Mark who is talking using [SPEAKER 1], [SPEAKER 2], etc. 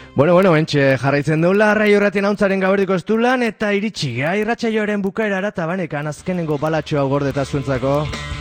[SPEAKER 1] Bueno, entxe jarraitzen duela, Arraio Irratien hauntzaren gaberdiko estulan, eta iritsi gai irratsaioaren bukaerara tabanekan azkenengo balatxoa gordeta zuentzako.